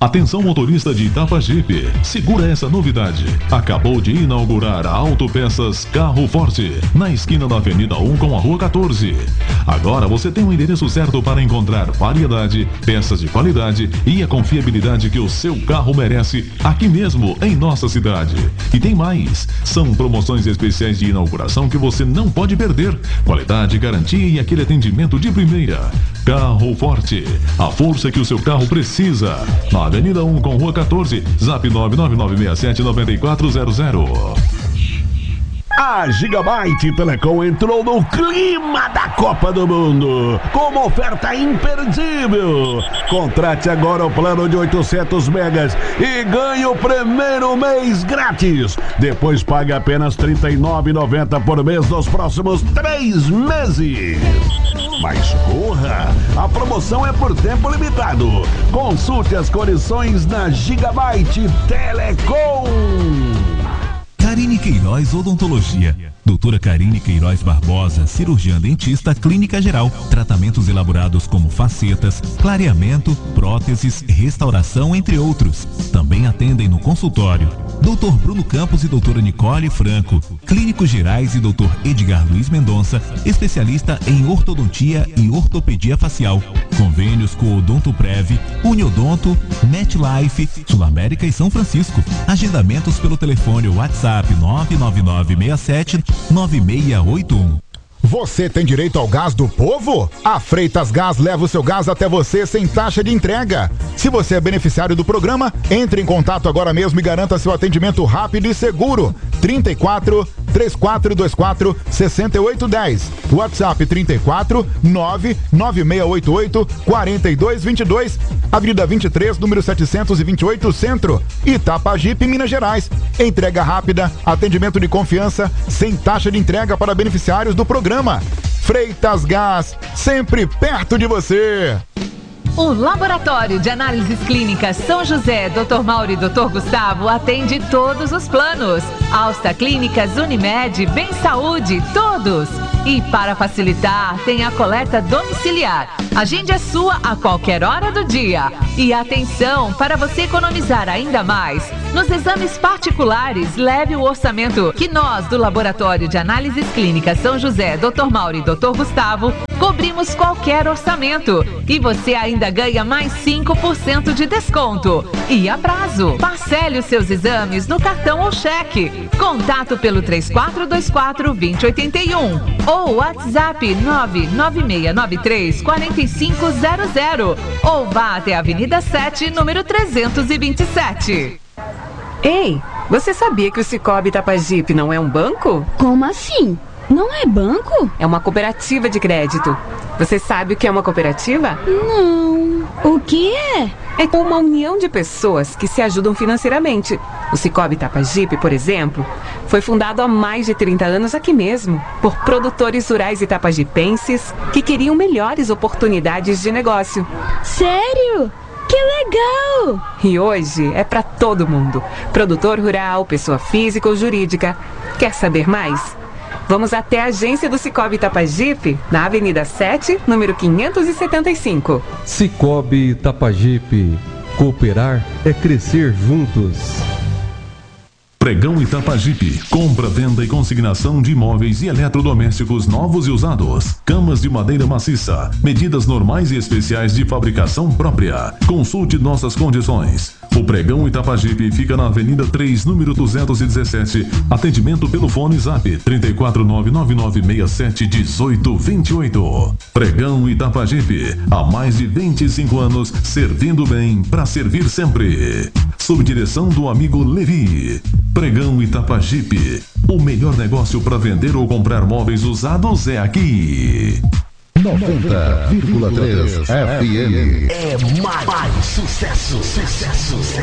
Atenção motorista de Itapajipe, segura essa novidade. Acabou de inaugurar a Autopeças Carro Forte, na esquina da Avenida 1 com a Rua 14. Agora você tem o endereço certo para encontrar variedade, peças de qualidade e a confiabilidade que o seu carro merece aqui mesmo em nossa cidade. E tem mais, são promoções especiais de inauguração que você não pode perder. Qualidade, garantia e aquele atendimento de primeira. Carro Forte, a força que o seu carro precisa. Na Avenida 1 com Rua 14, Zap 99967-9400. A Gigabyte Telecom entrou no clima da Copa do Mundo com uma oferta imperdível. Contrate agora o plano de 800 megas e ganhe o primeiro mês grátis. Depois pague apenas R$ 39,90 por mês nos próximos 3 meses. Mas corra, a promoção é por tempo limitado. Consulte as condições na Gigabyte Telecom. Karine Queiroz Odontologia. Doutora Karine Queiroz Barbosa, cirurgiã dentista clínica geral. Tratamentos elaborados como facetas, clareamento, próteses, restauração, entre outros. Também atendem no consultório Dr. Bruno Campos e doutora Nicole Franco, clínicos gerais, e Dr. Edgar Luiz Mendonça, especialista em ortodontia e ortopedia facial. Convênios com Odontoprev, Uniodonto, MetLife, Sul América e São Francisco. Agendamentos pelo telefone WhatsApp 99967-9681. Você tem direito ao gás do povo? A Freitas Gás leva o seu gás até você sem taxa de entrega. Se você é beneficiário do programa, entre em contato agora mesmo e garanta seu atendimento rápido e seguro. 34 3424 6810. WhatsApp 34 99688 4222. Avenida 23, número 728, Centro, Itapajipe, Minas Gerais. Entrega rápida, atendimento de confiança, sem taxa de entrega para beneficiários do programa. Freitas Gás, sempre perto de você. O Laboratório de Análises Clínicas São José, Dr. Mauro e Dr. Gustavo atende todos os planos. Alsta Clínicas, Unimed, Bem Saúde, todos. E para facilitar, tem a coleta domiciliar. Agende a sua a qualquer hora do dia. E atenção, para você economizar ainda mais, nos exames particulares, leve o orçamento que nós do Laboratório de Análises Clínicas São José, Dr. Mauro e Dr. Gustavo, cobrimos qualquer orçamento. E você ainda ganha mais 5% de desconto. E a prazo. Parcele os seus exames no cartão ou cheque. Contato pelo 3424-2081 ou WhatsApp 99693-4500 ou vá até a Avenida 7, número 327. Ei, você sabia que o Cicobi Itapajipe não é um banco? Como assim? Não é banco? É uma cooperativa de crédito. Você sabe o que é uma cooperativa? Não. O que é? É uma união de pessoas que se ajudam financeiramente. O Cicobi Itapajipe, por exemplo, foi fundado há mais de 30 anos aqui mesmo, por produtores rurais itapajipenses que queriam melhores oportunidades de negócio. Sério? Que legal! E hoje é para todo mundo. Produtor rural, pessoa física ou jurídica. Quer saber mais? Vamos até a agência do Cicobi Itapajipe, na Avenida 7, número 575. Cicobi Itapajipe. Cooperar é crescer juntos. Pregão Itapajipe, compra, venda e consignação de imóveis e eletrodomésticos novos e usados. Camas de madeira maciça, medidas normais e especiais de fabricação própria. Consulte nossas condições. O Pregão Itapajipe fica na Avenida 3, número 217. Atendimento pelo fone Zap 34999671828. Pregão Itapajipe, há mais de 25 anos, servindo bem para servir sempre. Sob direção do amigo Levi. Pregão Itapajipe, o melhor negócio para vender ou comprar móveis usados é aqui. 90,3 FM. É mais sucesso.